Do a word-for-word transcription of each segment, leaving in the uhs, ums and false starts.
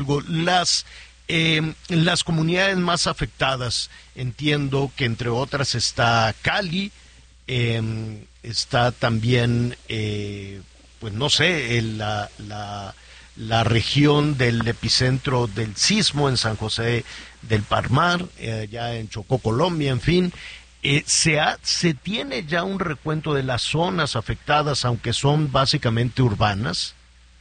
Las, eh, las comunidades más afectadas, entiendo que entre otras está Cali, eh, está también, eh, pues no sé, el- la, la, la región del epicentro del sismo en San José del Palmar, eh, ya en Chocó, Colombia, en fin. Eh, se, ha, ¿Se tiene ya un recuento de las zonas afectadas, aunque son básicamente urbanas?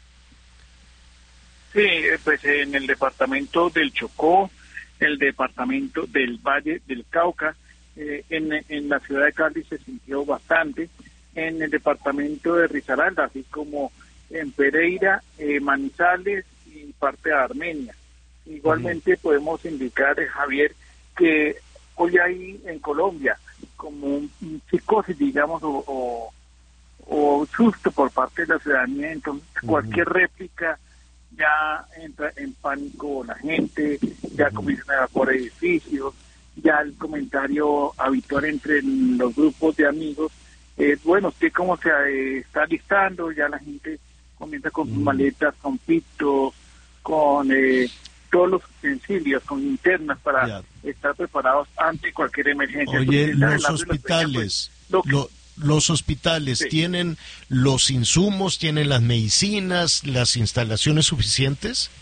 Sí, eh, pues en el departamento del Chocó, el departamento del Valle del Cauca, eh, en, en la ciudad de Cali se sintió bastante, en el departamento de Risaralda, así como en Pereira, eh, Manizales y parte de Armenia. Igualmente podemos indicar, eh, Javier, que hoy hay en Colombia como un, un psicosis, digamos, o, o, o susto por parte de la ciudadanía, entonces cualquier réplica ya entra en pánico la gente, ya comienzan a evacuar edificios, ya el comentario habitual entre los grupos de amigos es, bueno, usted cómo se eh, está listando, ya la gente comienza con sus maletas, con pitos, con eh, todos los utensilios, con linternas para Ya. estar preparados ante cualquier emergencia. Oye, Entonces, ya los el hambre los tenía, hospitales, pues, lo que- lo- los hospitales Sí. tienen los insumos, tienen las medicinas, las instalaciones suficientes.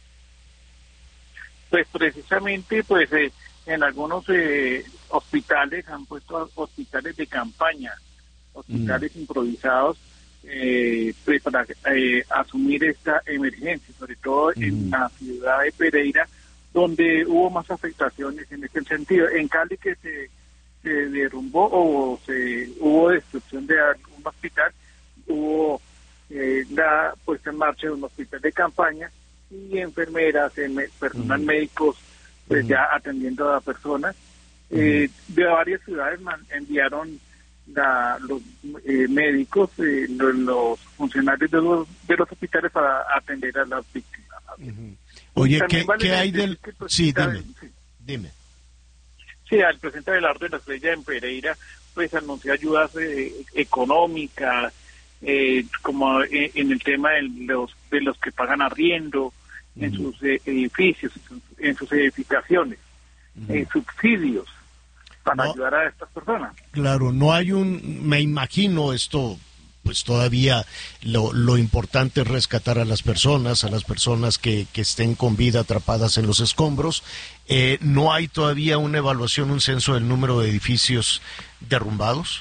Pues precisamente, pues eh, en algunos eh, hospitales han puesto hospitales de campaña, hospitales improvisados, eh, pues, para eh, asumir esta emergencia, sobre todo en Mm. la ciudad de Pereira, donde hubo más afectaciones en este sentido. En Cali, que se, se derrumbó o se hubo destrucción de un hospital, hubo eh, la puesta en marcha de un hospital de campaña y enfermeras, eh, me- personal Mm. médicos, pues Mm. ya atendiendo a personas. Eh, de varias ciudades man- enviaron la- los eh, médicos, eh, los, los funcionarios de los, de los hospitales para atender a las víctimas. Ujú. Oye, También ¿qué, vale qué hay decir del...? que el Sí, presidente- dime, sí. dime. Sí, al presidente Abelardo de la Estrella en Pereira, pues anunció ayudas eh, económicas, eh, como eh, en el tema de los de los que pagan arriendo en Ujú. sus eh, edificios, en sus, en sus edificaciones, Ujú. eh, subsidios para No. ayudar a estas personas. Claro, no hay un, me imagino esto, pues todavía lo, lo importante es rescatar a las personas, a las personas que, que estén con vida atrapadas en los escombros. Eh, no hay todavía una evaluación, un censo del número de edificios derrumbados.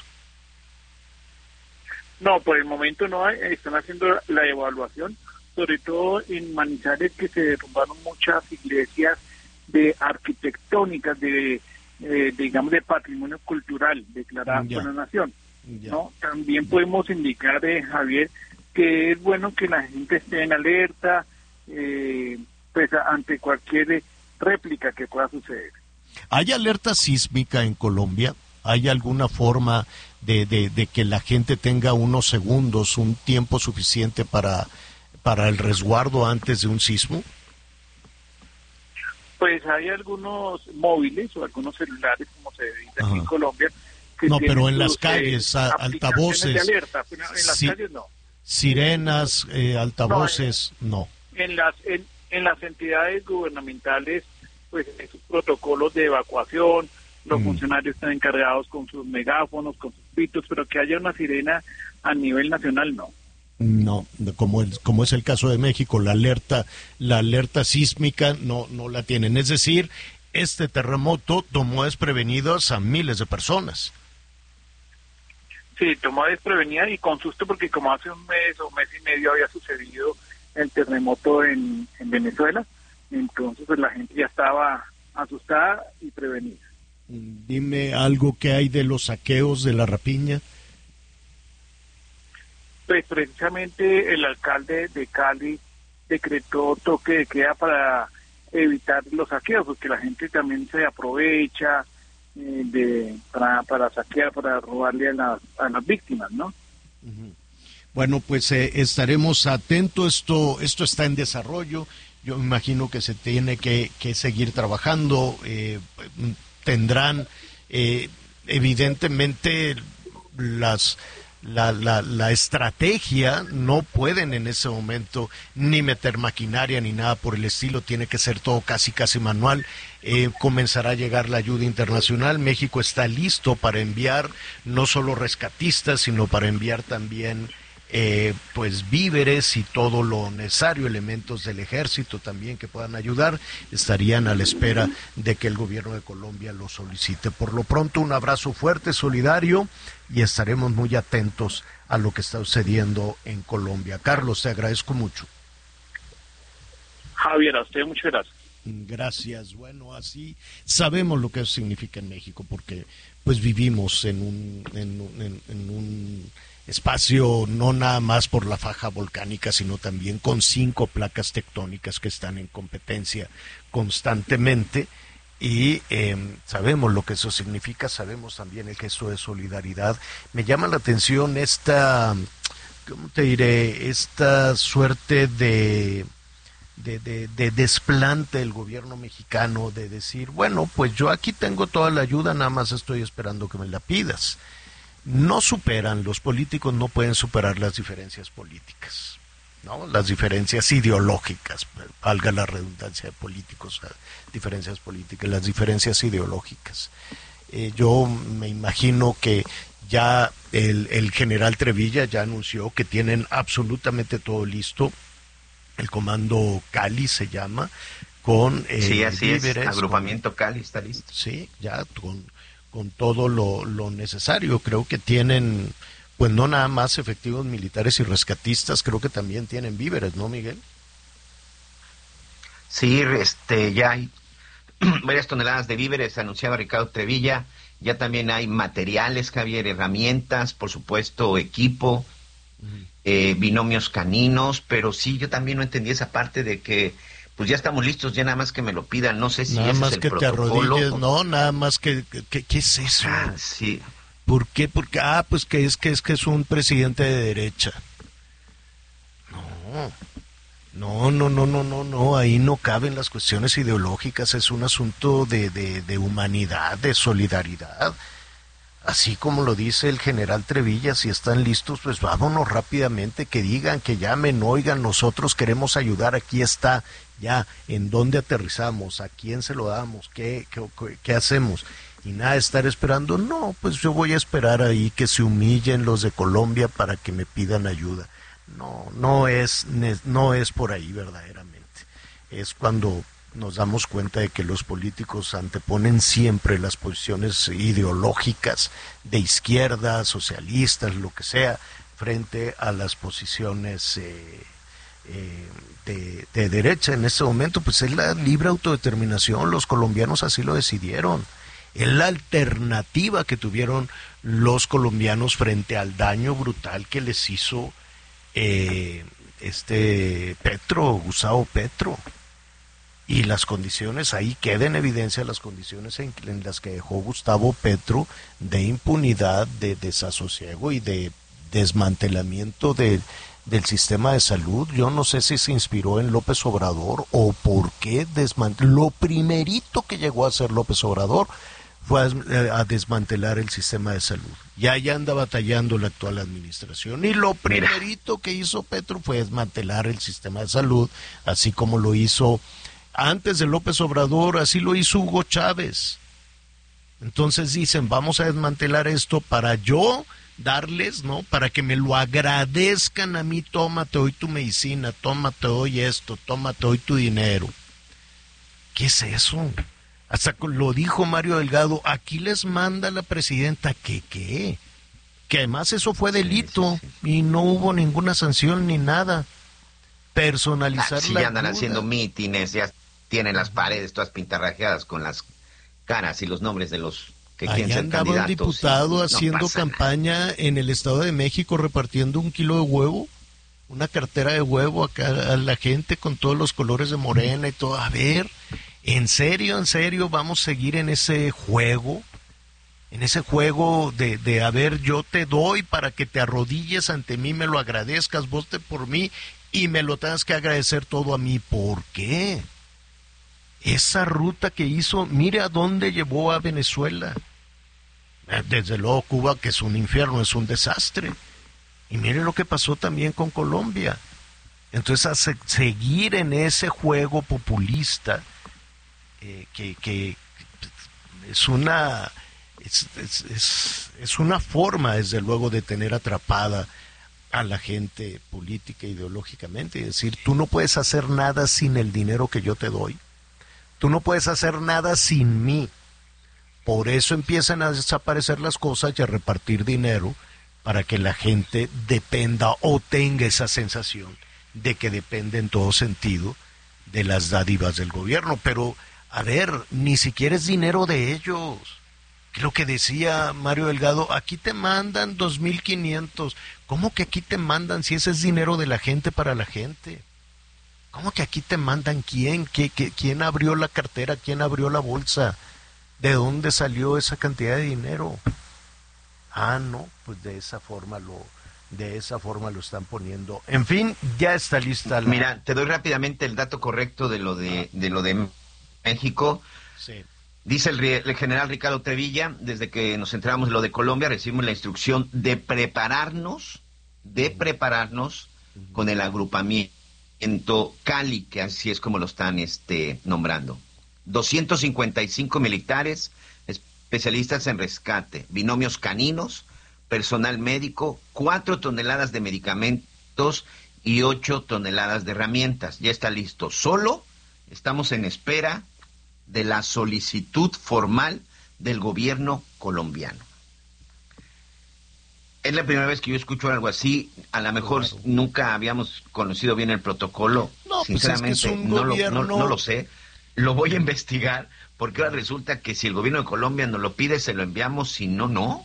No, por el momento no hay, están haciendo la evaluación, sobre todo en Manizales, que se derrumbaron muchas iglesias de arquitectónicas, de eh, digamos de patrimonio cultural declaradas Ya. por la nación. Ya. ¿No? También podemos indicar, eh, Javier, que es bueno que la gente esté en alerta, eh, pues a- ante cualquier eh, réplica que pueda suceder. ¿Hay alerta sísmica en Colombia? ¿Hay alguna forma de, de, de que la gente tenga unos segundos, un tiempo suficiente para, para el resguardo antes de un sismo? Pues hay algunos móviles o algunos celulares, como se dice aquí Ajá. en Colombia, que No, tienen pero en las sus, calles, eh, a- aplicaciones altavoces, de alerta, pero en las sí. calles no. Sirenas, eh, altavoces, no. En las en, en las entidades gubernamentales, pues esos protocolos de evacuación, los Mm. funcionarios están encargados con sus megáfonos, con sus pitos, pero que haya una sirena a nivel nacional, no. No, como el, como es el caso de México, la alerta, la alerta sísmica no, no la tienen. Es decir, este terremoto tomó desprevenidos a miles de personas. Sí, tomó desprevenida y con susto porque como hace un mes o mes y medio había sucedido el terremoto en, en Venezuela, entonces pues la gente ya estaba asustada y prevenida. Dime algo que hay de los saqueos, de la rapiña. Pues precisamente el alcalde de Cali decretó toque de queda para evitar los saqueos, porque la gente también se aprovecha eh, de para, para saquear, para robarle a las, a las víctimas, ¿no? Ujú. Bueno, pues eh, estaremos atentos. Esto, esto está en desarrollo. Yo me imagino que se tiene que, que seguir trabajando. Eh, tendrán, eh, evidentemente, las la, la, la estrategia, no pueden en ese momento ni meter maquinaria ni nada por el estilo, tiene que ser todo casi casi manual. Eh, comenzará a llegar la ayuda internacional, México está listo para enviar no solo rescatistas, sino para enviar también eh, pues víveres y todo lo necesario, elementos del ejército también que puedan ayudar, estarían a la espera de que el gobierno de Colombia lo solicite. Por lo pronto, un abrazo fuerte, solidario, y estaremos muy atentos a lo que está sucediendo en Colombia. Carlos, te agradezco mucho. Javier, a usted muchas gracias. Gracias. Bueno, así sabemos lo que eso significa en México, porque pues vivimos en un, en, en, en un espacio no nada más por la faja volcánica, sino también con cinco placas tectónicas que están en competencia constantemente. Y eh, sabemos lo que eso significa, sabemos también el gesto de solidaridad. Me llama la atención esta, ¿cómo te diré? Esta suerte de, de, de, de desplante del gobierno mexicano, de decir, bueno, pues yo aquí tengo toda la ayuda, nada más estoy esperando que me la pidas. No superan, los políticos no pueden superar las diferencias políticas, ¿no? Las diferencias ideológicas, valga la redundancia de políticos, diferencias políticas, las diferencias ideológicas. Eh, yo me imagino que ya el, el general Trevilla ya anunció que tienen absolutamente todo listo, el comando Cali se llama, con eh, sí, así víveres, es, agrupamiento con, Cali está listo. Sí, ya con, con todo lo, lo necesario. Creo que tienen, pues no nada más efectivos militares y rescatistas, creo que también tienen víveres, ¿no, Miguel? Sí, este, ya hay varias toneladas de víveres, anunciaba Ricardo Trevilla. Ya también hay materiales, Javier, herramientas, por supuesto, equipo, uh-huh. eh, binomios caninos, pero sí, yo también no entendí esa parte de que pues ya estamos listos, ya nada más que me lo pidan, no sé si nada ese más es el que protocolo. Te arrodilles, no, nada más que, que ¿qué es eso? Ah, sí. ¿Por qué? Porque, ah, pues que es que es que es un presidente de derecha. No, no, no, no, no, no, no, ahí no caben las cuestiones ideológicas, es un asunto de, de, de humanidad, de solidaridad. Así como lo dice el general Trevilla, si están listos, pues vámonos rápidamente, que digan, que llamen, oigan, nosotros queremos ayudar, aquí está, ya, ¿en dónde aterrizamos? ¿A quién se lo damos? ¿Qué, qué, qué hacemos? Y nada de estar esperando, no, pues yo voy a esperar ahí que se humillen los de Colombia para que me pidan ayuda. No, no es, no es por ahí verdaderamente. Es cuando nos damos cuenta de que los políticos anteponen siempre las posiciones ideológicas de izquierda, socialistas, lo que sea, frente a las posiciones eh, eh, de, de derecha. En este momento, pues es la libre autodeterminación, los colombianos así lo decidieron. Es la alternativa que tuvieron los colombianos frente al daño brutal que les hizo eh, este Petro, Gustavo Petro. Y las condiciones, ahí queda en evidencia las condiciones en, en las que dejó Gustavo Petro de impunidad, de desasosiego y de desmantelamiento de, del sistema de salud. Yo no sé si se inspiró en López Obrador o por qué desmanteló. Lo primerito que llegó a hacer López Obrador fue a, a desmantelar el sistema de salud. Ya ya anda batallando la actual administración. Y lo primerito que hizo Petro fue desmantelar el sistema de salud, así como lo hizo antes de López Obrador, así lo hizo Hugo Chávez. Entonces dicen, vamos a desmantelar esto para yo darles, ¿no? Para que me lo agradezcan a mí, tómate hoy tu medicina, tómate hoy esto, tómate hoy tu dinero. ¿Qué es eso? Hasta lo dijo Mario Delgado, aquí les manda la presidenta, ¿qué qué? Que además eso fue delito sí, sí, sí. y no hubo ninguna sanción ni nada. Personalizar ah, sí, la ya andan ayuda. Haciendo mítines, ya tienen las paredes todas pintarrajeadas con las caras y los nombres de los que quieren ser candidatos. Ahí andaba un diputado no haciendo campaña nada. En el Estado de México repartiendo un kilo de huevo, una cartera de huevo acá a la gente con todos los colores de Morena y todo. A ver, en serio, en serio, vamos a seguir en ese juego, en ese juego de, de a ver, yo te doy para que te arrodilles ante mí, me lo agradezcas, vote por mí y me lo tengas que agradecer todo a mí. ¿Por qué? Esa ruta que hizo, mire a dónde llevó a Venezuela. Desde luego Cuba, que es un infierno, es un desastre. Y mire lo que pasó también con Colombia. Entonces, a se, seguir en ese juego populista, eh, que, que es una es, es, es, es una forma, desde luego, de tener atrapada a la gente política e ideológicamente, y decir, tú no puedes hacer nada sin el dinero que yo te doy, tú no puedes hacer nada sin mí. Por eso empiezan a desaparecer las cosas y a repartir dinero para que la gente dependa o tenga esa sensación de que depende en todo sentido de las dádivas del gobierno. Pero, a ver, ni siquiera es dinero de ellos. Creo que decía Mario Delgado, aquí te mandan dos mil quinientos. ¿Cómo que aquí te mandan si ese es dinero de la gente para la gente? ¿Cómo que aquí te mandan quién? ¿Qué, qué, ¿Quién abrió la cartera? ¿Quién abrió la bolsa? ¿De dónde salió esa cantidad de dinero? Ah, no, pues de esa forma lo, de esa forma lo están poniendo. En fin, ya está lista la... Mira, te doy rápidamente el dato correcto de lo de, de lo de México. Sí. Dice el, el general Ricardo Trevilla, desde que nos enteramos de lo de Colombia, recibimos la instrucción de prepararnos, de prepararnos uh-huh. con el agrupamiento Cali, que así es como lo están este, nombrando. doscientos cincuenta y cinco militares, especialistas en rescate, binomios caninos, personal médico, cuatro toneladas de medicamentos y ocho toneladas de herramientas. Ya está listo. Solo estamos en espera de la solicitud formal del gobierno colombiano. Es la primera vez que yo escucho algo así. A lo mejor claro. nunca habíamos conocido bien el protocolo. No, Sinceramente, pues es que es un no, gobierno... lo, no, no lo sé. Lo voy a investigar, porque ahora resulta que si el gobierno de Colombia nos lo pide, se lo enviamos, si no, no.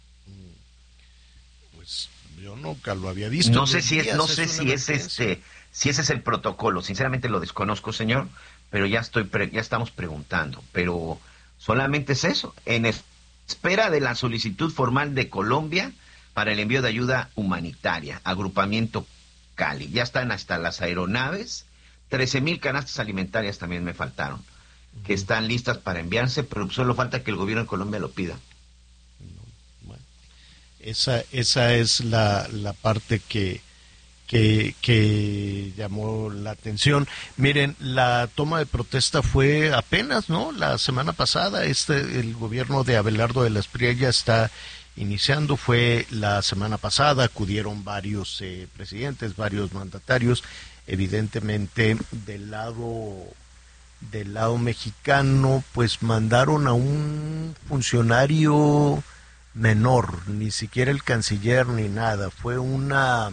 Pues yo nunca lo había visto. No sé si es, no sé es si es este, si ese es el protocolo. Sinceramente lo desconozco, señor, pero ya estoy, pre, ya estamos preguntando. Pero solamente es eso, en espera de la solicitud formal de Colombia para el envío de ayuda humanitaria, agrupamiento Cali. Ya están hasta las aeronaves. trece mil canastas alimentarias también me faltaron, uh-huh. que están listas para enviarse, pero solo falta que el gobierno de Colombia lo pida. Bueno, esa, esa es la, la parte que, que, que llamó la atención. Miren, la toma de protesta fue apenas, ¿no? La semana pasada, este, el gobierno de Abelardo de la Espriella está iniciando, fue la semana pasada, acudieron varios eh, presidentes, varios mandatarios. Evidentemente del lado del lado mexicano, pues mandaron a un funcionario menor, ni siquiera el canciller ni nada, fue una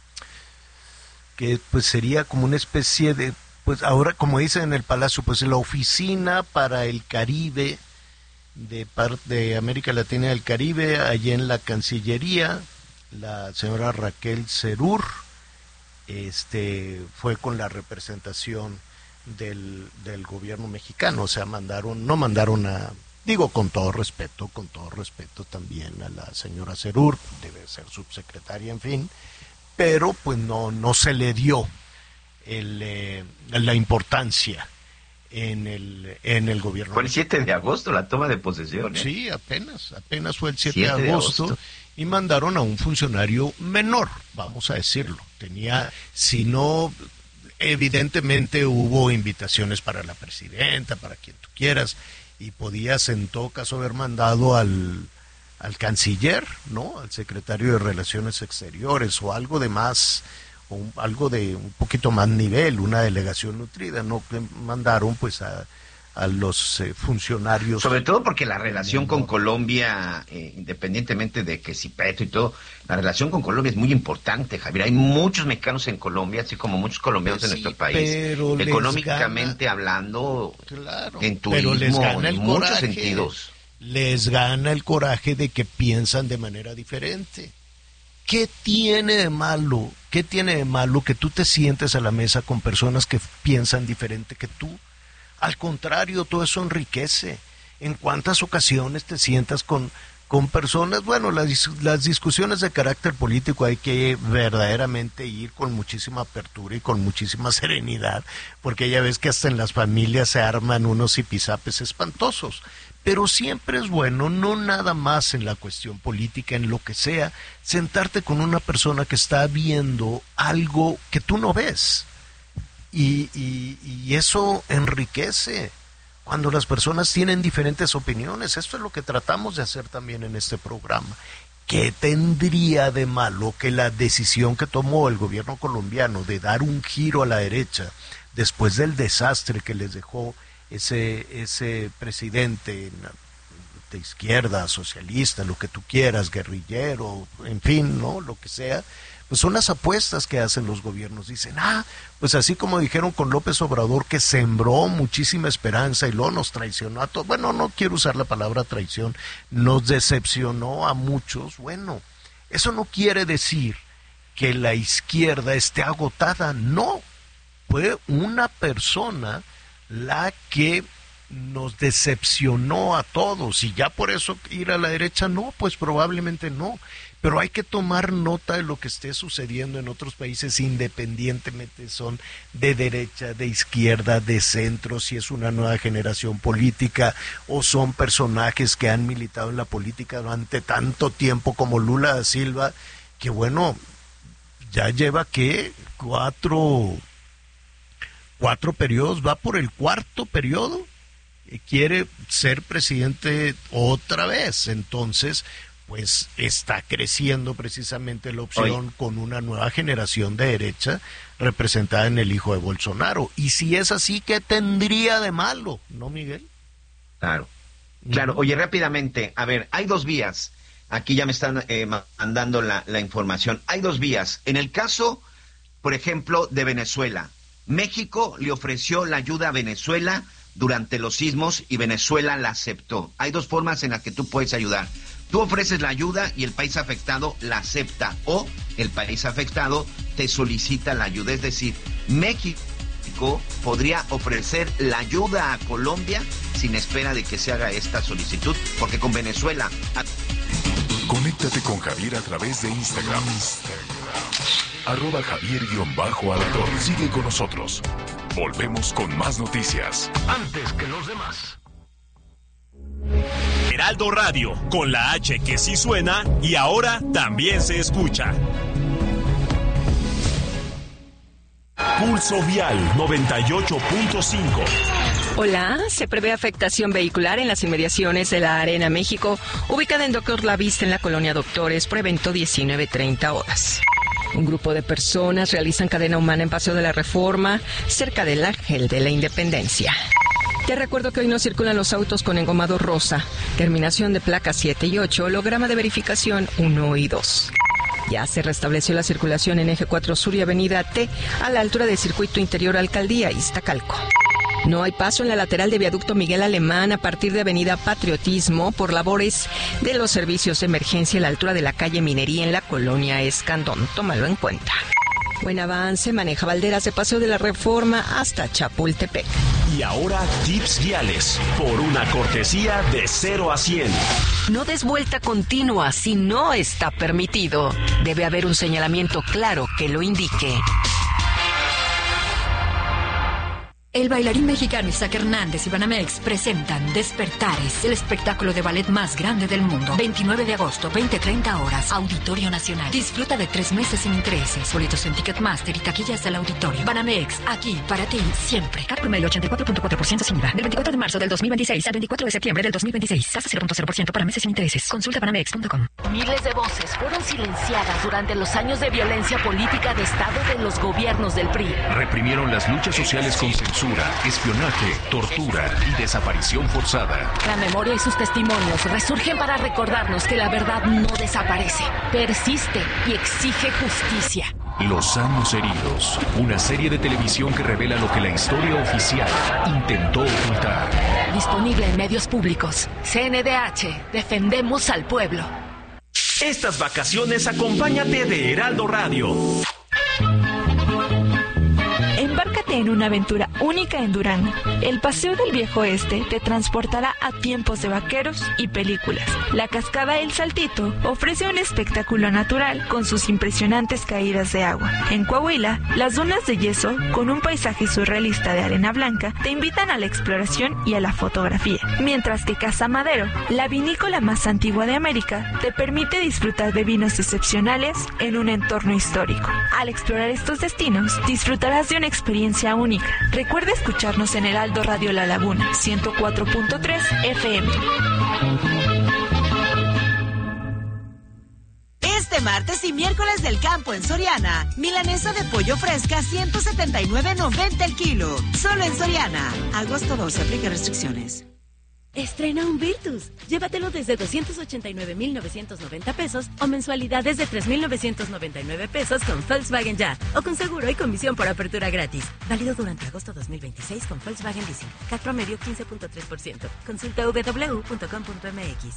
que pues sería como una especie de, pues ahora como dicen en el Palacio, pues la oficina para el Caribe de parte de América Latina y el Caribe, allí en la Cancillería, la señora Raquel Cerur. Este fue con la representación del, del gobierno mexicano, o sea, mandaron, no mandaron a, digo con todo respeto, con todo respeto también a la señora Cerur, debe ser subsecretaria, en fin, pero pues no, no se le dio el, eh, la importancia en el, en el gobierno. Fue el siete de agosto la toma de posesión, ¿eh? Sí, apenas, apenas fue el siete de agosto. Y mandaron a un funcionario menor, vamos a decirlo. Tenía, si no, evidentemente hubo invitaciones para la presidenta, para quien tú quieras, y podías en todo caso haber mandado al, al canciller, ¿no? Al secretario de Relaciones Exteriores o algo de más, o un, algo de un poquito más nivel, una delegación nutrida, no que mandaron pues a a los eh, funcionarios. Sobre todo porque la relación con Colombia, eh, independientemente de que si Petro y todo, la relación con Colombia es muy importante, Javier. Hay muchos mexicanos en Colombia, así como muchos colombianos pues en sí, nuestro país. Económicamente gana, hablando, claro, en turismo, les gana el en coraje, muchos sentidos. Les gana el coraje de que piensan de manera diferente. ¿Qué tiene de malo? ¿Qué tiene de malo que tú te sientes a la mesa con personas que piensan diferente que tú? Al contrario, todo eso enriquece. ¿En cuántas ocasiones te sientas con, con personas, bueno, las, las discusiones de carácter político hay que verdaderamente ir con muchísima apertura y con muchísima serenidad, porque ya ves que hasta en las familias se arman unos zipizapes espantosos, pero siempre es bueno, no nada más en la cuestión política, en lo que sea, sentarte con una persona que está viendo algo que tú no ves, y, y, y eso enriquece. Cuando las personas tienen diferentes opiniones, esto es lo que tratamos de hacer también en este programa. ¿Qué tendría de malo que la decisión que tomó el gobierno colombiano de dar un giro a la derecha después del desastre que les dejó ese, ese presidente de izquierda, socialista, lo que tú quieras, guerrillero, en fin, ¿no? Lo que sea, pues son las apuestas que hacen los gobiernos. Dicen, ah, pues así como dijeron con López Obrador, que sembró muchísima esperanza y luego nos traicionó a todos. Bueno, no quiero usar la palabra traición, nos decepcionó a muchos. Bueno, eso no quiere decir que la izquierda esté agotada, no. Fue una persona la que nos decepcionó a todos, y ya por eso ir a la derecha, no, pues probablemente no. Pero hay que tomar nota de lo que esté sucediendo en otros países, independientemente son de derecha, de izquierda, de centro, si es una nueva generación política o son personajes que han militado en la política durante tanto tiempo como Lula da Silva, que bueno, ya lleva que cuatro, cuatro periodos, va por el cuarto periodo, y quiere ser presidente otra vez. Entonces, pues está creciendo precisamente la opción Oye. con una nueva generación de derecha representada en el hijo de Bolsonaro. Y si es así, ¿qué tendría de malo? ¿No, Miguel? Claro, claro. Oye, rápidamente, a ver, hay dos vías. Aquí ya me están eh, mandando la, la información. Hay dos vías. En el caso, por ejemplo, de Venezuela, México le ofreció la ayuda a Venezuela durante los sismos y Venezuela la aceptó. Hay dos formas en las que tú puedes ayudar. Tú ofreces la ayuda y el país afectado la acepta, o el país afectado te solicita la ayuda. Es decir, México podría ofrecer la ayuda a Colombia sin espera de que se haga esta solicitud, porque con Venezuela... Conéctate con Javier a través de Instagram. Instagram. Arroba Javier-Alador. Sigue con nosotros. Volvemos con más noticias. Antes que los demás. Heraldo Radio, con la H que sí suena y ahora también se escucha. Pulso Vial noventa y ocho punto cinco. Hola, se prevé afectación vehicular en las inmediaciones de la Arena México, ubicada en Doctor La Vista en la colonia Doctores, por evento diecinueve treinta horas. Un grupo de personas realizan cadena humana en Paseo de la Reforma, cerca del Ángel de la Independencia. Te recuerdo que hoy no circulan los autos con engomado rosa, terminación de placas siete y ocho, holograma de verificación uno y dos. Ya se restableció la circulación en Eje cuatro Sur y Avenida T, a la altura del Circuito Interior Alcaldía Iztacalco. No hay paso en la lateral de Viaducto Miguel Alemán a partir de Avenida Patriotismo por labores de los servicios de emergencia a la altura de la calle Minería en la colonia Escandón. Tómalo en cuenta. Buen avance, maneja Valderas de Paseo de la Reforma hasta Chapultepec. Y ahora tips viales, por una cortesía de cero a cien. No des vuelta continua si no está permitido. Debe haber un señalamiento claro que lo indique. El bailarín mexicano Isaac Hernández y Banamex presentan Despertares, el espectáculo de ballet más grande del mundo. veintinueve de agosto, veinte treinta horas, Auditorio Nacional. Disfruta de tres meses sin intereses. Boletos en Ticketmaster y taquillas del auditorio. Banamex, aquí para ti, siempre. Cat promedio ochenta y cuatro punto cuatro por ciento sin I V A. Del veinticuatro de marzo del dos mil veintiséis al veinticuatro de septiembre del dos mil veintiséis. Tasa cero punto cero por ciento para meses sin intereses. Consulta banamex punto com. Miles de voces fueron silenciadas durante los años de violencia política de Estado de los gobiernos del P R I. Reprimieron las luchas sociales con censura, espionaje, tortura y desaparición forzada. La memoria y sus testimonios resurgen para recordarnos que la verdad no desaparece, persiste y exige justicia. Los años heridos, una serie de televisión que revela lo que la historia oficial intentó ocultar. Disponible en medios públicos. C N D H, defendemos al pueblo. Estas vacaciones acompáñate de Heraldo Radio. Embarca Embarcate en una aventura única en Durango. El Paseo del Viejo Este te transportará a tiempos de vaqueros y películas. La cascada El Saltito ofrece un espectáculo natural con sus impresionantes caídas de agua. En Coahuila, las dunas de yeso, con un paisaje surrealista de arena blanca, te invitan a la exploración y a la fotografía. Mientras que Casa Madero, la vinícola más antigua de América, te permite disfrutar de vinos excepcionales en un entorno histórico. Al explorar estos destinos, disfrutarás de una experiencia única. Recuerda escucharnos en Heraldo Radio La Laguna, ciento cuatro punto tres F M. Este martes y miércoles del campo en Soriana, milanesa de pollo fresca ciento setenta y nueve noventa el kilo, solo en Soriana. Agosto doce, aplica restricciones. Estrena un Virtus. Llévatelo desde doscientos ochenta y nueve mil novecientos noventa pesos o mensualidades de tres mil novecientos noventa y nueve pesos con Volkswagen Ya o con seguro y comisión por apertura gratis. Válido durante agosto dos mil veintiséis con Volkswagen Leasing. C A T promedio quince punto tres por ciento. Consulta doble u doble u doble u punto com punto m x.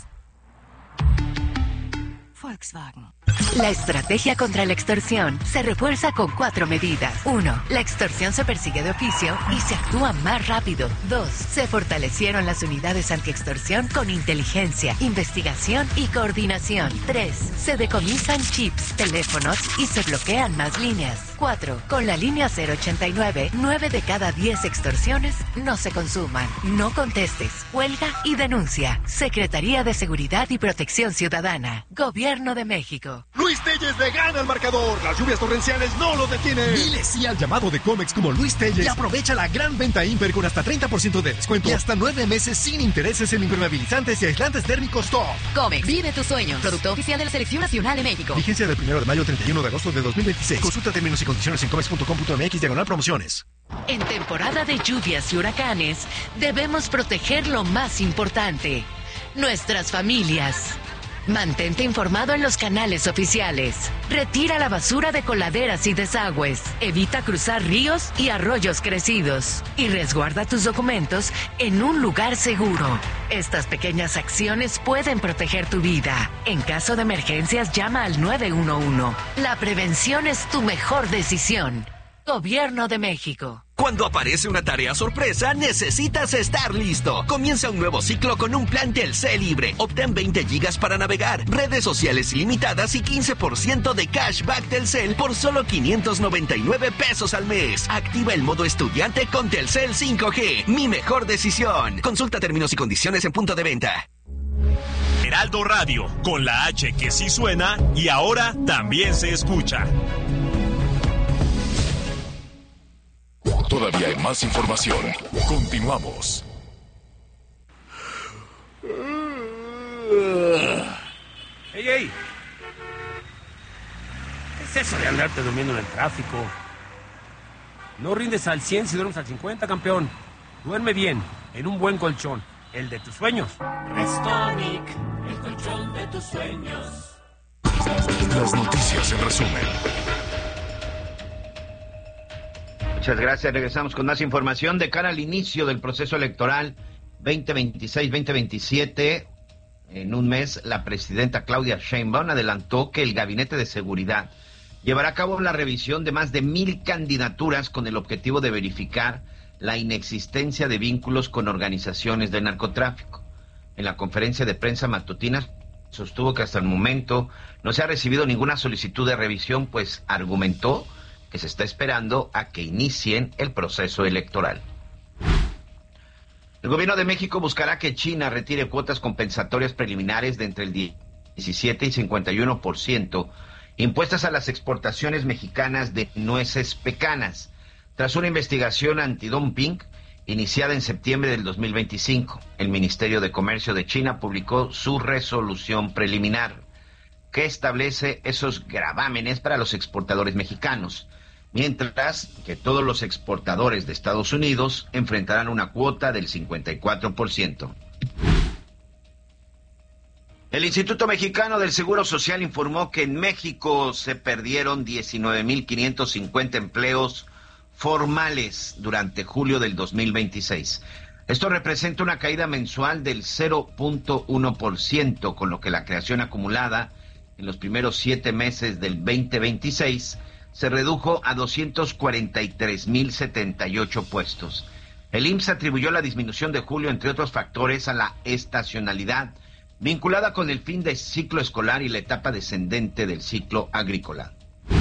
Volkswagen. La estrategia contra la extorsión se refuerza con cuatro medidas. Uno, la extorsión se persigue de oficio y se actúa más rápido. Dos, se fortalecieron las unidades antiextorsión con inteligencia, investigación y coordinación. Tres, se decomisan chips, teléfonos y se bloquean más líneas. Cuatro, con la línea cero ochenta y nueve, nueve de cada diez extorsiones no se consuman. No contestes, huelga y denuncia. Secretaría de Seguridad y Protección Ciudadana. Gobierno de México. Luis Telles le gana al marcador. Las lluvias torrenciales no lo detienen. Dile sí al llamado de Comex como Luis Telles y aprovecha la gran venta Imper con hasta treinta por ciento de descuento y hasta nueve meses sin intereses en impermeabilizantes y aislantes térmicos Top. Comex, vive tus sueños. Producto oficial de la Selección Nacional de México. Vigencia del primero de mayo al treinta y uno de agosto de dos mil veintiséis. Consulta términos y condiciones en comex punto com punto m x diagonal promociones. En temporada de lluvias y huracanes, debemos proteger lo más importante: nuestras familias. Mantente informado en los canales oficiales. Retira la basura de coladeras y desagües. Evita cruzar ríos y arroyos crecidos. Y resguarda tus documentos en un lugar seguro. Estas pequeñas acciones pueden proteger tu vida. En caso de emergencias, llama al nueve uno uno. La prevención es tu mejor decisión. Gobierno de México. Cuando aparece una tarea sorpresa, necesitas estar listo. Comienza un nuevo ciclo con un plan Telcel libre. Obtén veinte gigas para navegar, redes sociales ilimitadas y quince por ciento de cashback Telcel por solo quinientos noventa y nueve pesos al mes. Activa el modo estudiante con Telcel cinco G. Mi mejor decisión. Consulta términos y condiciones en punto de venta. Heraldo Radio, con la H que sí suena y ahora también se escucha. Todavía hay más información. Continuamos. ¡Ey, ey! ¿Qué es eso de andarte durmiendo en el tráfico? No rindes al cien si duermes al cincuenta, campeón. Duerme bien, en un buen colchón, el de tus sueños. Restonic, el colchón de tus sueños. Las noticias en resumen. Muchas gracias. Regresamos con más información de cara al inicio del proceso electoral veinte veintiséis veinte veintisiete. En un mes, la presidenta Claudia Sheinbaum adelantó que el Gabinete de Seguridad llevará a cabo la revisión de más de mil candidaturas con el objetivo de verificar la inexistencia de vínculos con organizaciones de narcotráfico. En la conferencia de prensa matutina sostuvo que hasta el momento no se ha recibido ninguna solicitud de revisión, pues argumentó que se está esperando a que inicien el proceso electoral. El gobierno de México buscará que China retire cuotas compensatorias preliminares de entre el diecisiete y cincuenta y uno por ciento impuestas a las exportaciones mexicanas de nueces pecanas, tras una investigación antidumping iniciada en septiembre del dos mil veinticinco. El Ministerio de Comercio de China publicó su resolución preliminar, que establece esos gravámenes para los exportadores mexicanos, mientras que todos los exportadores de Estados Unidos enfrentarán una cuota del cincuenta y cuatro por ciento. El Instituto Mexicano del Seguro Social informó que en México se perdieron diecinueve mil quinientos cincuenta empleos formales durante julio del dos mil veintiséis. Esto representa una caída mensual del cero punto uno por ciento, con lo que la creación acumulada en los primeros siete meses del veinte veintiséis se redujo a doscientos cuarenta y tres mil setenta y ocho puestos. El I M S S atribuyó la disminución de julio, entre otros factores, a la estacionalidad, vinculada con el fin del ciclo escolar y la etapa descendente del ciclo agrícola.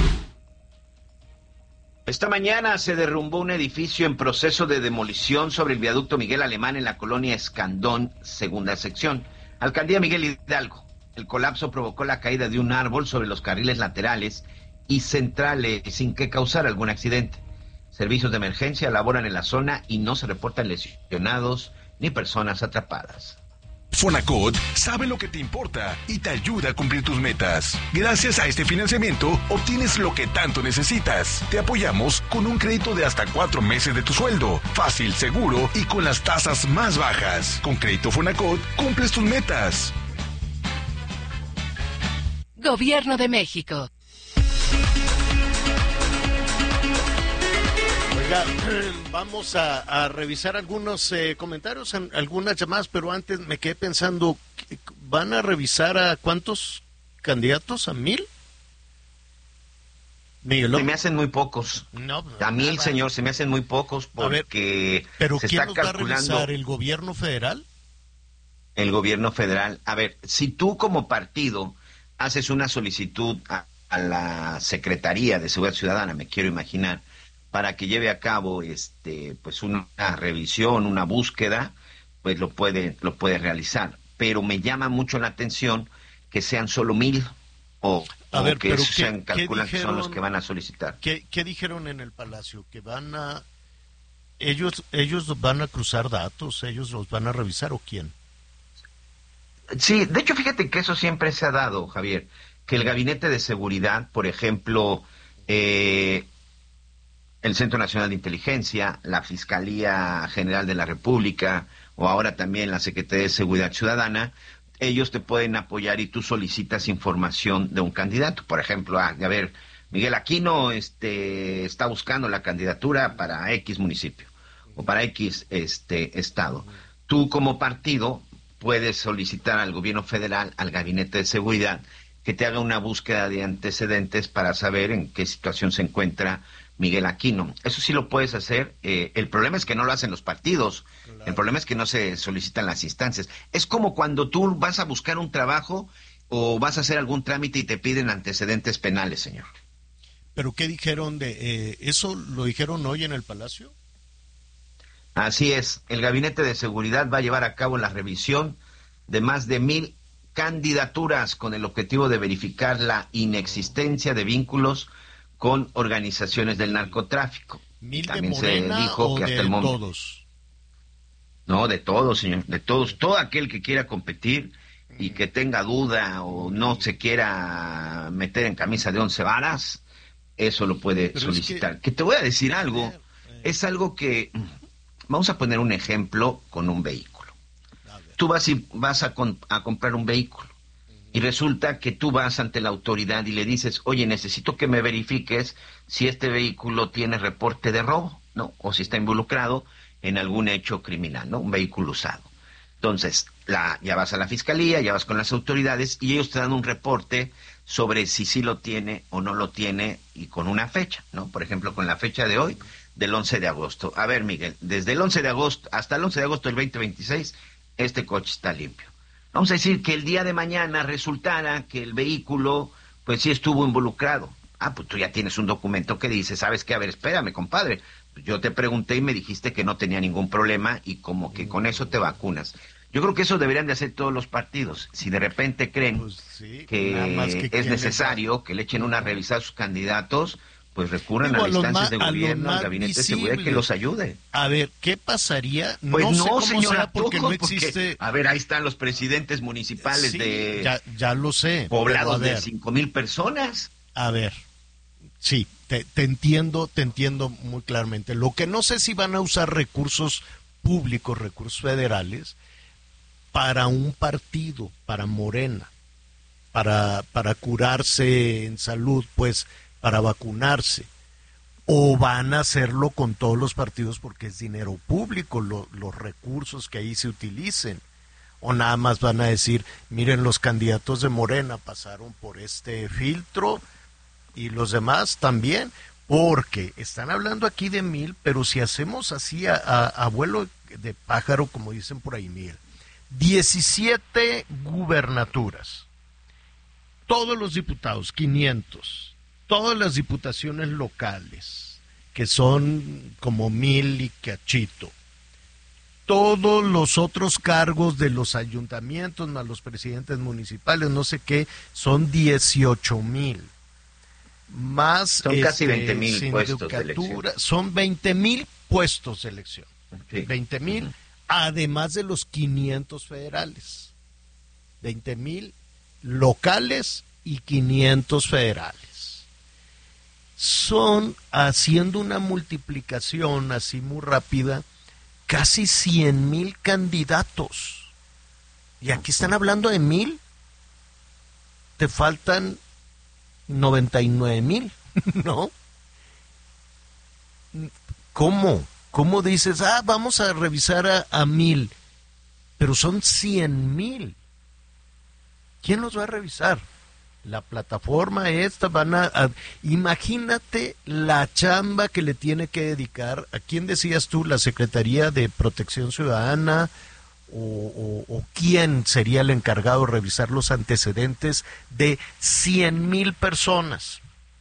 Esta mañana se derrumbó un edificio en proceso de demolición sobre el viaducto Miguel Alemán en la colonia Escandón, segunda sección, Alcaldía Miguel Hidalgo. El colapso provocó la caída de un árbol sobre los carriles laterales y centrales sin que causara algún accidente. Servicios de emergencia laboran en la zona y no se reportan lesionados ni personas atrapadas. Fonacot sabe lo que te importa y te ayuda a cumplir tus metas. Gracias a este financiamiento, obtienes lo que tanto necesitas. Te apoyamos con un crédito de hasta cuatro meses de tu sueldo. Fácil, seguro y con las tasas más bajas. Con Crédito Fonacot, cumples tus metas. Gobierno de México. Oiga, vamos a, a revisar algunos eh, comentarios, algunas llamadas, pero antes me quedé pensando, ¿van a revisar a cuántos candidatos? ¿A mil? Miguel, se me hacen muy pocos. No, a mil, nada. Señor, se me hacen muy pocos porque ver, ¿pero se quién está los calculando. ¿Va a revisar? ¿El gobierno federal? El gobierno federal. A ver, si tú como partido haces una solicitud a, a la Secretaría de Seguridad Ciudadana, me quiero imaginar, para que lleve a cabo este pues una, una revisión, una búsqueda, pues lo puede lo puede realizar. Pero me llama mucho la atención que sean solo mil o, a o ver, que pero esos ¿qué, sean calculan ¿qué dijeron, que son los que van a solicitar. ¿qué, ¿Qué dijeron en el Palacio? Que van a ellos ellos van a cruzar datos, ellos los van a revisar, ¿o quién? Sí, de hecho fíjate que eso siempre se ha dado, Javier, que el Gabinete de Seguridad, por ejemplo, eh, el Centro Nacional de Inteligencia, la Fiscalía General de la República o ahora también la Secretaría de Seguridad Ciudadana, ellos te pueden apoyar y tú solicitas información de un candidato. Por ejemplo, ah, a ver, Miguel Aquino este, está buscando la candidatura para X municipio o para X este, estado. Tú como partido puedes solicitar al gobierno federal, al Gabinete de Seguridad, que te haga una búsqueda de antecedentes para saber en qué situación se encuentra Miguel Aquino. Eso sí lo puedes hacer. Eh, el problema es que no lo hacen los partidos. Claro. El problema es que no se solicitan las instancias. Es como cuando tú vas a buscar un trabajo o vas a hacer algún trámite y te piden antecedentes penales, señor. ¿Pero qué dijeron de eh, eso? ¿Lo dijeron hoy en el Palacio? Así es. El Gabinete de Seguridad va a llevar a cabo la revisión de más de mil candidaturas con el objetivo de verificar la inexistencia de vínculos con organizaciones del narcotráfico. ¿Mil También de Morena se dijo o que hasta de el momento, todos? No, de todos, señor, de todos. Todo aquel que quiera competir y que tenga duda o no se quiera meter en camisa de once varas, eso lo puede Pero solicitar. Es que... que te voy a decir algo, eh, es algo que... Vamos a poner un ejemplo con un vehículo. Tú vas y vas a, con, a comprar un vehículo y resulta que tú vas ante la autoridad y le dices, oye, necesito que me verifiques si este vehículo tiene reporte de robo, ¿no? O si está involucrado en algún hecho criminal, ¿no? Un vehículo usado. Entonces, la, ya vas a la fiscalía, ya vas con las autoridades y ellos te dan un reporte sobre si sí lo tiene o no lo tiene y con una fecha, ¿no? Por ejemplo, con la fecha de hoy, del once de agosto. A ver, Miguel, desde el once de agosto hasta el once de agosto del veinte veintiséis, este coche está limpio. Vamos a decir que el día de mañana resultara que el vehículo, pues sí estuvo involucrado. Ah, pues tú ya tienes un documento que dice, ¿sabes qué? A ver, espérame, compadre. Yo te pregunté y me dijiste que no tenía ningún problema y como que con eso te vacunas. Yo creo que eso deberían de hacer todos los partidos. Si de repente creen pues sí, que, que es necesario le... que le echen una revisada a sus candidatos, pues recurran Digo, a las instancias de gobierno, al gabinete visibles. de seguridad que los ayude. A ver, ¿qué pasaría? Pues no, no sé cómo señora, será porque poco, no existe... Porque, a ver, ahí están los presidentes municipales sí, de... Ya, ya lo sé. Poblados ver, de cinco mil personas. A ver, sí, te, te entiendo, te entiendo muy claramente. Lo que no sé si van a usar recursos públicos, recursos federales, para un partido, para Morena, para, para curarse en salud, pues... para vacunarse, o van a hacerlo con todos los partidos porque es dinero público, lo, los recursos que ahí se utilicen, o nada más van a decir, miren, los candidatos de Morena pasaron por este filtro y los demás también, porque están hablando aquí de mil, pero si hacemos así a, a, a vuelo de pájaro, como dicen por ahí, Miguel, diecisiete gubernaturas, todos los diputados, quinientos, todas las diputaciones locales, que son como mil y cachito, todos los otros cargos de los ayuntamientos, más los presidentes municipales, no sé qué, son dieciocho mil. Más son casi este, veinte mil puestos de elección. Son veinte mil puestos de elección. Sí. veinte mil, uh-huh. Además de los quinientos federales. veinte mil locales y quinientos federales. Son, haciendo una multiplicación así muy rápida, casi cien mil candidatos. Y aquí están hablando de mil. Te faltan noventa y nueve mil, ¿no? ¿Cómo? ¿Cómo dices, ah, vamos a revisar a, a mil? Pero son cien mil. ¿Quién los va a revisar? La plataforma esta, van a, a... Imagínate la chamba que le tiene que dedicar, ¿a quién decías tú? ¿La Secretaría de Protección Ciudadana? O, o, o quién sería el encargado de revisar los antecedentes de cien mil personas.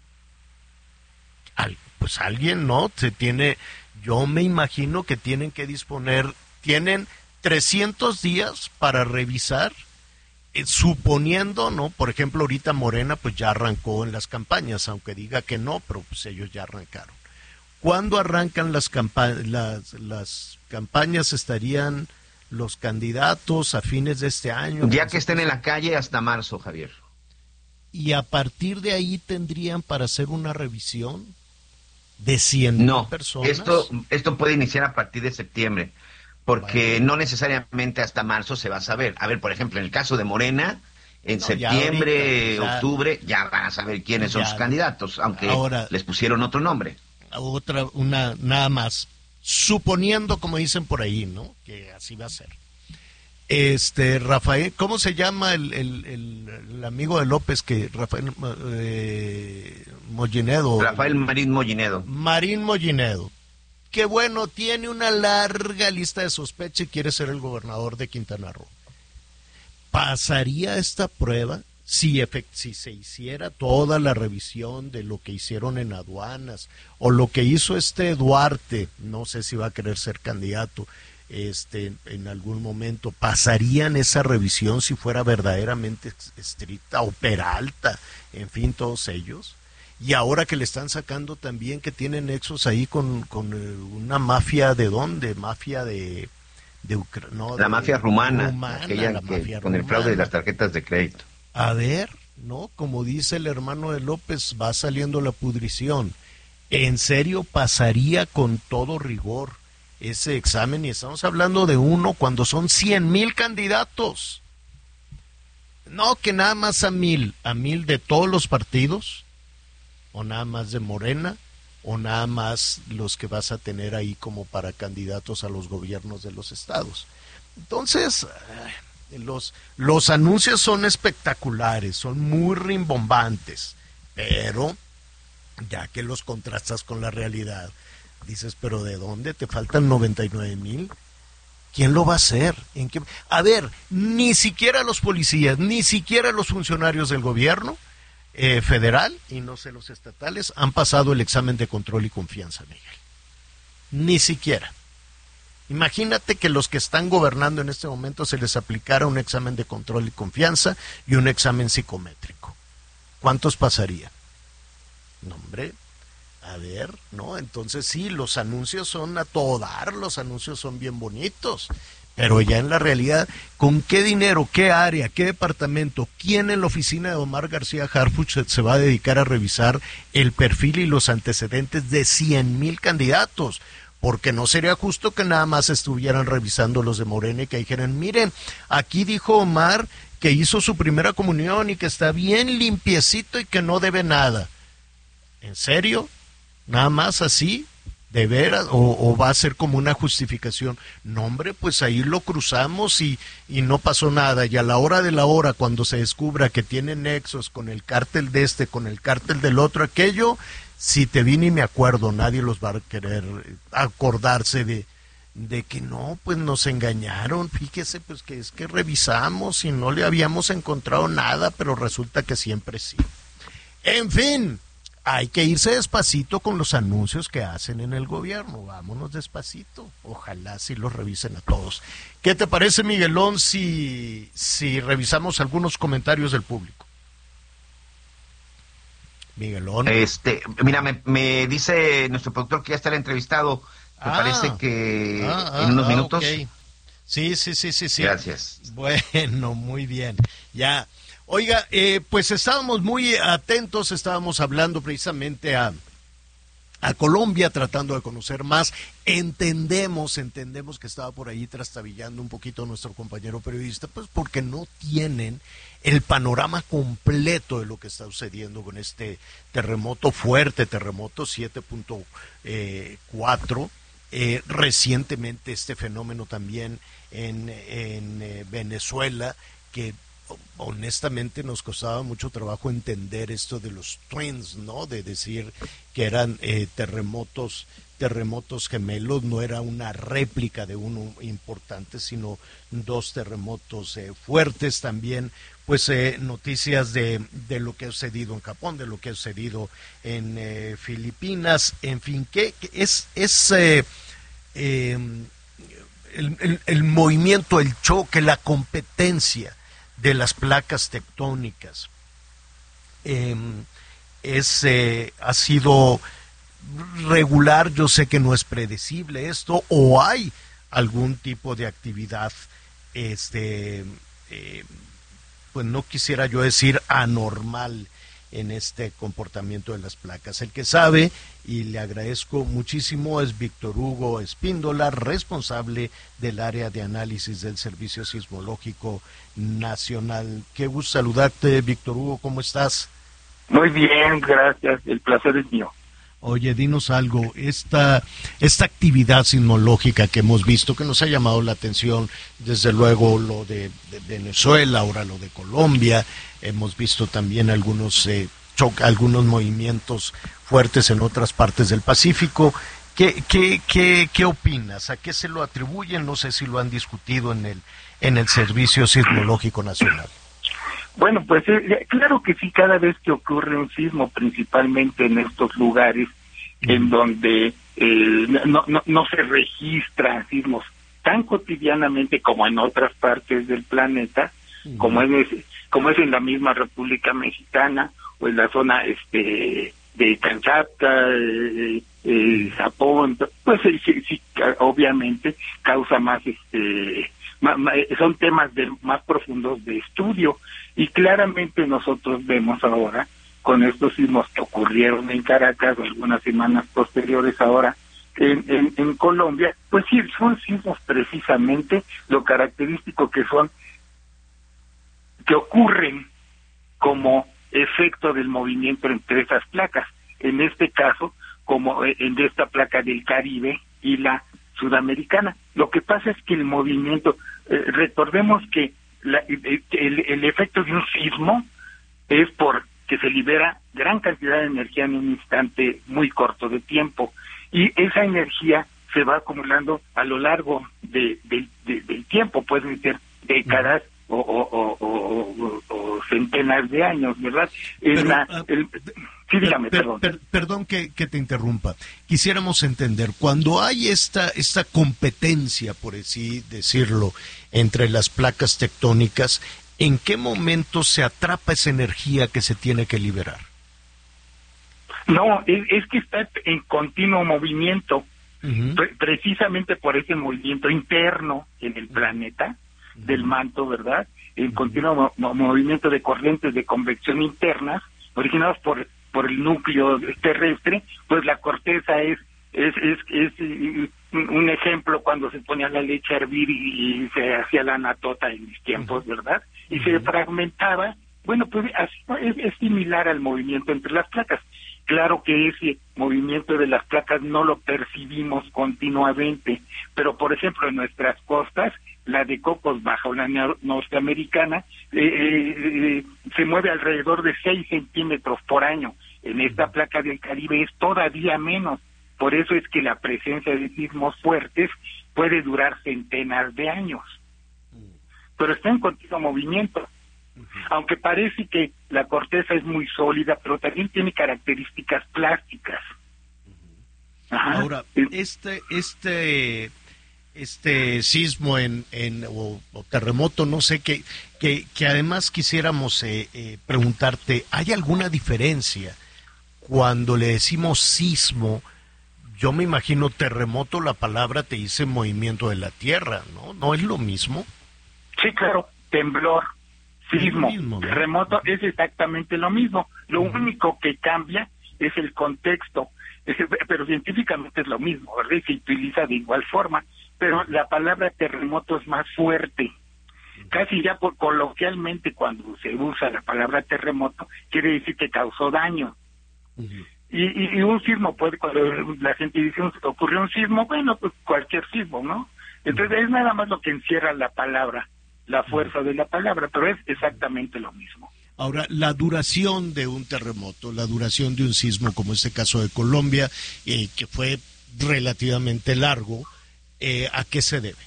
Al, pues alguien, ¿no? Se tiene, yo me imagino que tienen que disponer, tienen trescientos días para revisar, eh, suponiendo, ¿no? Por ejemplo, ahorita Morena pues ya arrancó en las campañas, aunque diga que no, pero pues ellos ya arrancaron. ¿Cuándo arrancan las, campa- las, las campañas? Estarían los candidatos a fines de este año. Ya que estén en la calle hasta marzo, Javier. Y a partir de ahí tendrían para hacer una revisión de cien no, mil personas. Esto, esto puede iniciar a partir de septiembre, porque vale. No necesariamente hasta marzo se va a saber. A ver, por ejemplo, en el caso de Morena, en no, septiembre, ahorita, ya, octubre, ya van a saber quiénes ya, son sus candidatos, aunque ahora, les pusieron otro nombre. Otra, una, nada más. Suponiendo, como dicen por ahí, ¿no? Que así va a ser. Este, Rafael, ¿cómo se llama el, el, el, el amigo de López que Rafael eh, Mollinedo? Rafael Marín Mollinedo. Marín Mollinedo. Que bueno, tiene una larga lista de sospecha y quiere ser el gobernador de Quintana Roo. ¿Pasaría esta prueba? Si, efect, si se hiciera toda la revisión de lo que hicieron en aduanas o lo que hizo este Duarte, no sé si va a querer ser candidato este en algún momento, pasarían esa revisión si fuera verdaderamente estricta, o Peralta, en fin, todos ellos. Y ahora que le están sacando también que tienen nexos ahí con, con una mafia, ¿de dónde? Mafia de... de Ucra- no, la de, mafia rumana, rumana aquella la que, mafia con el fraude de las tarjetas de crédito. A ver, ¿no? Como dice el hermano de López, va saliendo la pudrición. ¿En serio pasaría con todo rigor ese examen? Y estamos hablando de uno cuando son cien mil candidatos. No, que nada más a mil, a mil de todos los partidos, o nada más de Morena, o nada más los que vas a tener ahí como para candidatos a los gobiernos de los estados. Entonces... Los, los anuncios son espectaculares, son muy rimbombantes, pero ya que los contrastas con la realidad, dices, pero ¿de dónde te faltan noventa y nueve mil? ¿Quién lo va a hacer? ¿En qué? A ver, ni siquiera los policías, ni siquiera los funcionarios del gobierno eh, federal, y no sé los estatales, han pasado el examen de control y confianza, Miguel. Ni siquiera. Imagínate que los que están gobernando en este momento se les aplicara un examen de control y confianza y un examen psicométrico. ¿Cuántos pasarían? No, hombre, a ver, ¿no? Entonces sí, los anuncios son a todo dar, los anuncios son bien bonitos, pero ya en la realidad, ¿con qué dinero, qué área, qué departamento, quién en la oficina de Omar García Harfuch se, se va a dedicar a revisar el perfil y los antecedentes de cien mil candidatos? Porque no sería justo que nada más estuvieran revisando los de Morena y que dijeran, miren, aquí dijo Omar que hizo su primera comunión y que está bien limpiecito y que no debe nada. ¿En serio? ¿Nada más así? ¿De veras? O, ¿O va a ser como una justificación? No, hombre, pues ahí lo cruzamos y, y no pasó nada. Y a la hora de la hora, cuando se descubra que tiene nexos con el cártel de este, con el cártel del otro, aquello, si te vi ni me acuerdo, nadie los va a querer acordarse de, de que no, pues nos engañaron. Fíjese, pues que es que revisamos y no le habíamos encontrado nada, pero resulta que siempre sí. En fin. Hay que irse despacito con los anuncios que hacen en el gobierno. Vámonos despacito. Ojalá si los revisen a todos. ¿Qué te parece, Miguelón, si, si revisamos algunos comentarios del público? Miguelón. Este, mira, me, me dice nuestro productor que ya está el entrevistado. Me ah, parece que ah, en unos ah, minutos. Okay. Sí, sí, sí, sí, sí. Gracias. Bueno, muy bien. Ya. Oiga, eh, pues estábamos muy atentos, estábamos hablando precisamente a, a Colombia, tratando de conocer más. Entendemos, entendemos que estaba por ahí trastabillando un poquito nuestro compañero periodista, pues porque no tienen el panorama completo de lo que está sucediendo con este terremoto fuerte, terremoto siete punto cuatro. Eh, recientemente este fenómeno también en, en eh, Venezuela, que honestamente nos costaba mucho trabajo entender esto de los twins, ¿no? De decir que eran eh, terremotos, terremotos gemelos, no era una réplica de uno importante, sino dos terremotos eh, fuertes también. Pues eh, noticias de, de lo que ha sucedido en Japón, de lo que ha sucedido en eh, Filipinas, en fin, que es, es eh, eh, el, el, el movimiento, el choque, la competencia de las placas tectónicas. Eh, es, eh, ha sido regular, yo sé que no es predecible esto, o hay algún tipo de actividad, este, eh, pues no quisiera yo decir anormal en este comportamiento de las placas. El que sabe, y le agradezco muchísimo, es Víctor Hugo Espíndola, responsable del área de análisis del Servicio Sismológico Nacional. Qué gusto saludarte, Víctor Hugo, ¿cómo estás? Muy bien, gracias, el placer es mío. Oye, dinos algo, esta, esta actividad sismológica que hemos visto, que nos ha llamado la atención, desde luego lo de, de Venezuela, ahora lo de Colombia, hemos visto también algunos, eh, cho- algunos movimientos fuertes en otras partes del Pacífico. ¿Qué, qué, qué, qué opinas? ¿A qué se lo atribuyen? No sé si lo han discutido en el, en el Servicio Sismológico Nacional. Bueno, pues eh, claro que sí, cada vez que ocurre un sismo, principalmente en estos lugares mm. en donde eh, no, no, no se registran sismos tan cotidianamente como en otras partes del planeta, mm. como es como es en la misma República Mexicana o en la zona este de Kamchatka, eh, eh, Japón, pues sí, sí, sí, obviamente causa más este son temas de, más profundos de estudio, y claramente nosotros vemos ahora con estos sismos que ocurrieron en Caracas o algunas semanas posteriores ahora en, en, en Colombia, pues sí, son sismos precisamente, lo característico que son, que ocurren como efecto del movimiento entre esas placas, en este caso como en esta placa del Caribe y la sudamericana. Lo que pasa es que el movimiento, eh, recordemos que la, el, el efecto de un sismo es por que se libera gran cantidad de energía en un instante muy corto de tiempo, y esa energía se va acumulando a lo largo de, de, de, del tiempo, pueden ser décadas o, o, o, o, o centenas de años, ¿verdad? Pero, la, el, sí, dígame, per, perdón. Per, perdón que, que te interrumpa. Quisiéramos entender, cuando hay esta, esta competencia, por así decirlo, entre las placas tectónicas, ¿en qué momento se atrapa esa energía que se tiene que liberar? No, es, es que está en continuo movimiento, uh-huh. pre- precisamente por ese movimiento interno en el planeta, uh-huh. del manto, ¿verdad? El uh-huh. continuo mo- movimiento de corrientes de convección internas, originados por por el núcleo terrestre, pues la corteza es es es, es, es un ejemplo cuando se ponía la leche a hervir y, y se hacía la natota en mis tiempos, ¿verdad? Y uh-huh. se fragmentaba. Bueno, pues así, es, es similar al movimiento entre las placas. Claro que ese movimiento de las placas no lo percibimos continuamente, pero por ejemplo en nuestras costas, la de Cocos Baja o la norteamericana, eh, eh, se mueve alrededor de seis centímetros por año. En esta placa del Caribe es todavía menos. Por eso es que la presencia de sismos fuertes puede durar centenas de años. Pero está en continuo movimiento. Aunque parece que la corteza es muy sólida, pero también tiene características plásticas. Ajá. Ahora, este este este sismo en, en o, o terremoto, no sé, que que, que además quisiéramos eh, eh, preguntarte, ¿hay alguna diferencia cuando le decimos sismo? Yo me imagino terremoto, la palabra te dice movimiento de la tierra, ¿no? ¿No es lo mismo? Sí, claro, temblor, sismo, mismo, ¿no? Terremoto es exactamente lo mismo. Lo uh-huh. único que cambia es el contexto, pero científicamente es lo mismo, ¿verdad? Y se utiliza de igual forma, pero la palabra terremoto es más fuerte. Casi ya por, coloquialmente cuando se usa la palabra terremoto, quiere decir que causó daño. Uh-huh. Y, y, y un sismo puede, cuando la gente dice ocurrió un sismo, bueno, pues cualquier sismo, ¿no? Entonces es nada más lo que encierra la palabra, la fuerza de la palabra, pero es exactamente lo mismo. Ahora, la duración de un terremoto, la duración de un sismo, como este caso de Colombia, eh, que fue relativamente largo, eh, ¿a qué se debe?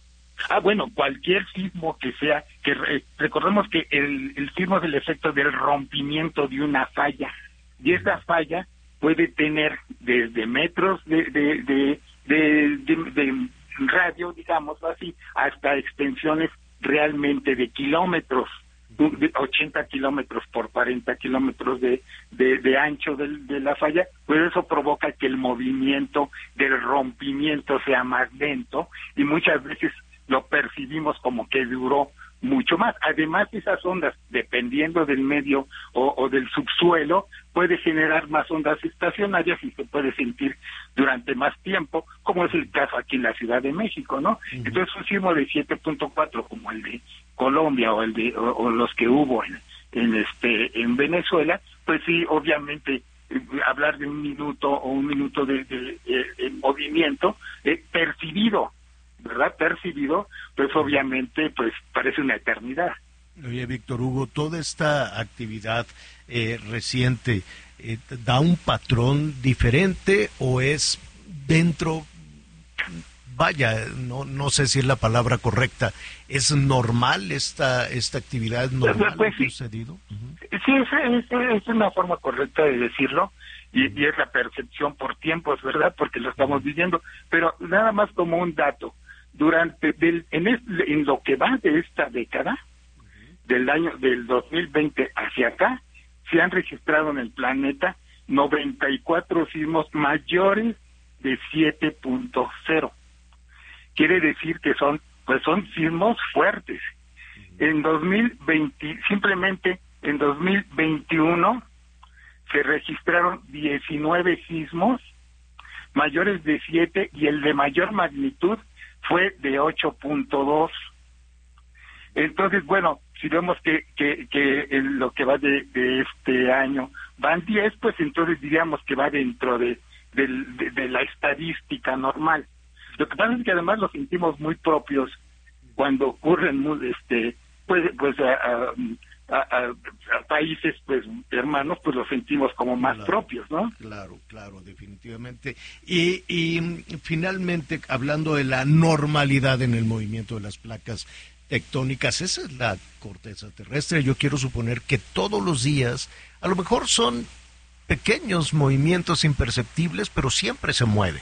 Ah, bueno, cualquier sismo que sea, que re, recordemos que el, el sismo es el efecto del rompimiento de una falla, y esa falla puede tener desde metros de, de, de, de, de, de radio, digamos así, hasta extensiones realmente de kilómetros, de ochenta kilómetros por cuarenta kilómetros de, de, de ancho de, de la falla, pues eso provoca que el movimiento del rompimiento sea más lento y muchas veces lo percibimos como que duró mucho más. Además, esas ondas, dependiendo del medio o, o del subsuelo, puede generar más ondas estacionarias y se puede sentir durante más tiempo, como es el caso aquí en la Ciudad de México, ¿no? Uh-huh. Entonces, un sismo de siete punto cuatro como el de Colombia o el de o, o los que hubo en, en este en Venezuela, pues sí, obviamente eh, hablar de un minuto o un minuto de, de, de, de movimiento eh, percibido, ¿verdad? Percibido, pues obviamente pues parece una eternidad. Oye, Víctor Hugo, toda esta actividad eh, reciente eh, da un patrón diferente o es dentro, vaya, no no sé si es la palabra correcta, ¿es normal esta esta actividad? ¿Es normal pues, lo sí. sucedido? Uh-huh. Sí, es, es, es una forma correcta de decirlo. Y, y es la percepción por tiempos, ¿verdad? Porque lo estamos viviendo. Pero nada más como un dato, durante del, en, es, en lo que va de esta década, del año del dos mil veinte hacia acá, se han registrado en el planeta noventa y cuatro sismos mayores de siete punto cero. Quiere decir que son, pues son sismos fuertes. En dos mil veinte, simplemente en dos mil veintiuno se registraron diecinueve sismos mayores de siete y el de mayor magnitud fue de ocho punto dos. Entonces, bueno, si vemos que que, que en lo que va de, de este año van diez, pues entonces diríamos que va dentro de, de, de, de la estadística normal. Lo que pasa es que además lo sentimos muy propios cuando ocurren este pues pues a, a, A, a, a países pues hermanos, pues los sentimos como más claro, propios, ¿no? Claro, claro, definitivamente. Y, y finalmente, hablando de la normalidad en el movimiento de las placas tectónicas, esa es la corteza terrestre. Yo quiero suponer que todos los días, a lo mejor son pequeños movimientos imperceptibles, pero siempre se mueve.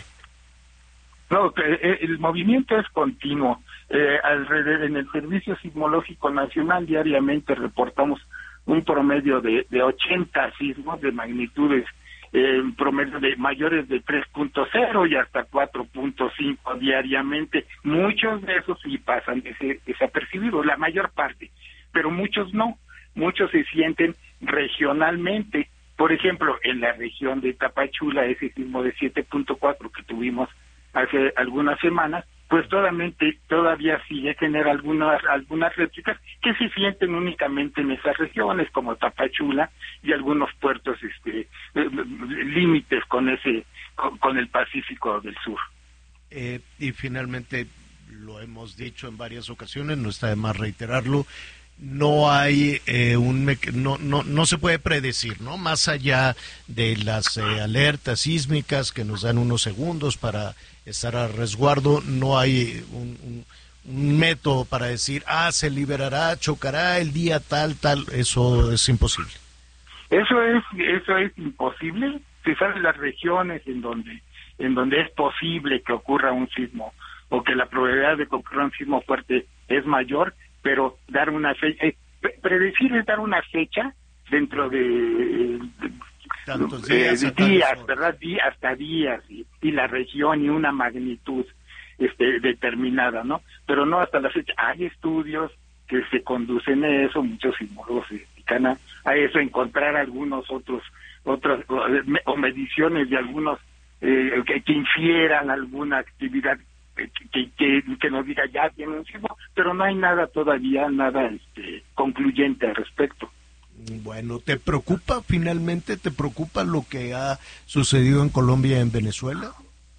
No, el movimiento es continuo. Eh, alrededor, en el Servicio Sismológico Nacional diariamente reportamos un promedio de, de ochenta sismos de magnitudes, eh, promedio de mayores de tres punto cero y hasta cuatro punto cinco diariamente. Muchos de esos sí pasan ese, desapercibidos, la mayor parte, pero muchos no. Muchos se sienten regionalmente. Por ejemplo, en la región de Tapachula, ese sismo de siete punto cuatro que tuvimos hace algunas semanas, pues todavía, todavía sigue tener algunas algunas réplicas que se sienten únicamente en esas regiones, como Tapachula y algunos puertos este límites con ese con, con el Pacífico del Sur. Eh, y finalmente, lo hemos dicho en varias ocasiones, no está de más reiterarlo, no hay eh, un no no no se puede predecir, ¿no? Más allá de las eh, alertas sísmicas que nos dan unos segundos para estar a resguardo, no hay un, un, un método para decir, ah, se liberará, chocará el día tal, tal, eso es imposible. Eso es eso es imposible. Se saben las regiones en donde en donde es posible que ocurra un sismo o que la probabilidad de que ocurra un sismo fuerte es mayor, pero dar una fecha, eh, predecir es dar una fecha dentro de, de tantos días, eh, de días ¿verdad? Dí, hasta días y, y la región y una magnitud este, determinada, ¿no? Pero no hasta la fecha. Hay estudios que se conducen a eso, muchos sismólogos se dedican a, a eso, encontrar algunos otros, otros o, o mediciones de algunos eh, que, que infieran alguna actividad Que, que, que nos diga ya tiene un sismo, pero no hay nada todavía, nada este, concluyente al respecto. Bueno, ¿te preocupa finalmente, te preocupa lo que ha sucedido en Colombia y en Venezuela?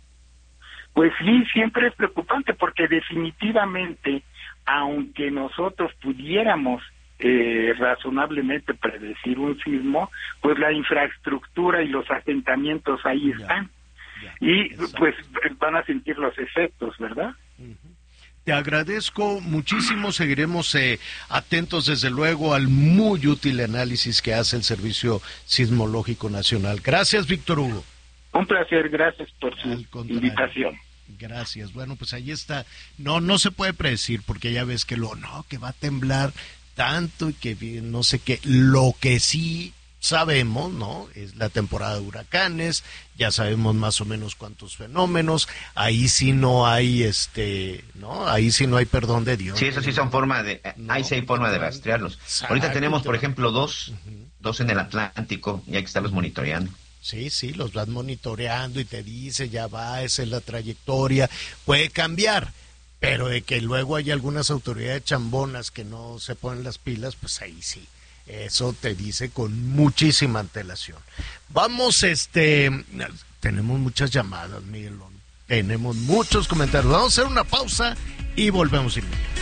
Pues sí, siempre es preocupante porque definitivamente, aunque nosotros pudiéramos eh, razonablemente predecir un sismo, pues la infraestructura y los asentamientos ahí ya. están. Ya, y exacto. Pues van a sentir los efectos, ¿verdad? Uh-huh. Te agradezco muchísimo, seguiremos eh, atentos desde luego al muy útil análisis que hace el Servicio Sismológico Nacional. Gracias, Víctor Hugo. Un placer, gracias por su invitación. Gracias, bueno, pues ahí está. No, no se puede predecir porque ya ves que lo, no, que va a temblar tanto y que no sé qué, lo que sí sabemos, ¿no? Es la temporada de huracanes, ya sabemos más o menos cuántos fenómenos, ahí sí no hay, este, ¿no? Ahí sí no hay perdón de Dios. Sí, eso sí son forma de, no, ahí sí hay forma de rastrearlos. Exacto. Ahorita tenemos, por ejemplo, dos, uh-huh. dos en el Atlántico y hay que estarlos monitoreando. Sí, sí, los vas monitoreando y te dice, ya va, esa es la trayectoria, puede cambiar, pero de que luego hay algunas autoridades chambonas que no se ponen las pilas, pues ahí sí. Eso te dice con muchísima antelación. Vamos, este, tenemos muchas llamadas, Miguelón. Tenemos muchos comentarios. Vamos a hacer una pausa y volvemos inmediatamente.